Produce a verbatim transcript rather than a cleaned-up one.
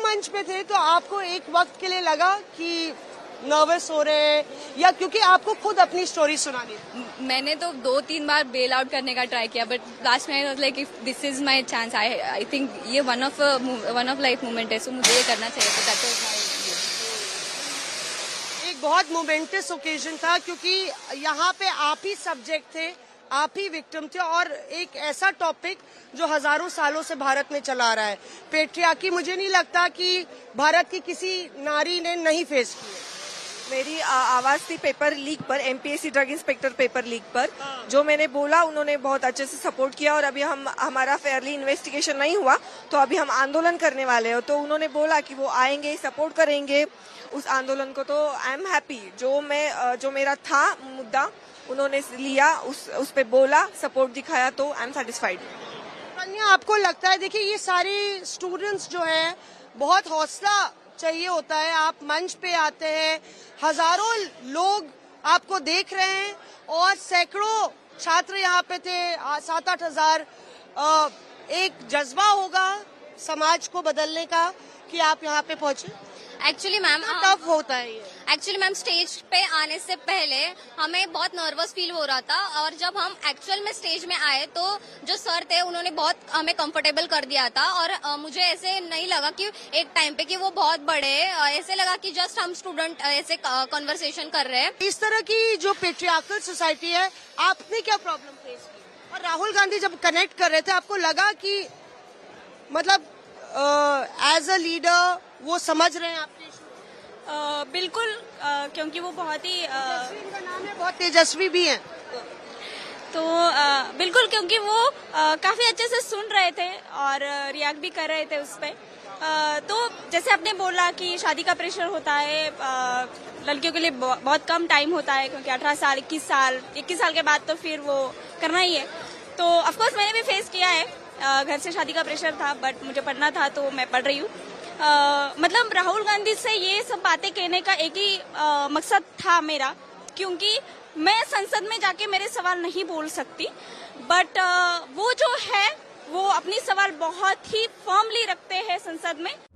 मंच पे थे तो आपको एक वक्त के लिए लगा कि नर्वस हो रहे हैं, या क्योंकि आपको खुद अपनी स्टोरी सुनानी थी? मैंने तो दो तीन बार बेल आउट करने का ट्राई किया, बट लास्ट में was like if this is my chance, I I think ये one of one of life moment है, सो मुझे ये करना चाहिए। तो दैट वाज माय एक बहुत मोमेंटस ओकेजन था, क्योंकि यहाँ पे आप ही सब्जेक्ट थे, आप ही विक्टिम थे, और एक ऐसा टॉपिक जो हजारों सालों से भारत में चला रहा है, पेट्रियार्की। मुझे नहीं लगता कि भारत की किसी नारी ने नहीं फेस की है। मेरी आवाज थी पेपर लीक पर, MPSC drug inspector paper leak पर। जो मैंने बोला उन्होंने बहुत अच्छे से सपोर्ट किया, और अभी हम हमारा फेयरली इन्वेस्टिगेशन नहीं हुआ तो अभी हम आंदोलन करने वाले हैं। तो उन्होंने बोला कि वो आएंगे, सपोर्ट करेंगे उस आंदोलन को। तो आई एम हैप्पी, जो मैं जो मेरा था मुद्दा उन्होंने लिया, उस उस पे बोला, सपोर्ट दिखाया, तो आई एम सेटिस्फाइड। कन्या, आपको लगता है, देखिए ये सारे स्टूडेंट्स जो है, बहुत हौसला चाहिए होता है। आप मंच पे आते हैं, हजारों लोग आपको देख रहे हैं, और सैकड़ों छात्र यहाँ पे थे, सात आठ हजार। एक जज्बा होगा समाज को बदलने का कि आप यहाँ पे पहुंचे। एक्चुअली मैम टफ होता है ये। एक्चुअली मैम स्टेज पे आने से पहले हमें बहुत नर्वस फील हो रहा था, और जब हम एक्चुअल में स्टेज में आए तो जो सर थे उन्होंने बहुत हमें कंफर्टेबल कर दिया था, और आ, मुझे ऐसे नहीं लगा कि एक टाइम पे कि वो बहुत बड़े, ऐसे लगा कि जस्ट हम स्टूडेंट ऐसे कॉन्वर्सेशन कर रहे हैं। इस तरह की जो पेट्रियार्कल सोसाइटी है, आपने क्या प्रॉब्लम फेस की? और राहुल गांधी जब कनेक्ट कर रहे थे, आपको लगा कि मतलब एज अ लीडर वो समझ रहे हैं आपके इशू? uh, बिल्कुल, uh, क्योंकि वो बहुत ही uh, इनका नाम है, बहुत तेजस्वी भी हैं। तो uh, बिल्कुल, क्योंकि वो uh, काफी अच्छे से सुन रहे थे और रिएक्ट भी कर रहे थे उस पर। uh, तो जैसे आपने बोला कि शादी का प्रेशर होता है, uh, लड़कियों के लिए बहुत कम टाइम होता है, क्योंकि अठारह साल इक्कीस साल इक्कीस साल के बाद तो फिर वो करना ही है। तो ऑफकोर्स मैंने भी फेस किया है, uh, घर से शादी का प्रेशर था, बट मुझे पढ़ना था तो मैं पढ़ रही हूँ। Uh, मतलब राहुल गांधी से ये सब बातें कहने का एक ही uh, मकसद था मेरा, क्योंकि मैं संसद में जाके मेरे सवाल नहीं बोल सकती, बट uh, वो जो है वो अपनी सवाल बहुत ही फर्मली रखते हैं संसद में।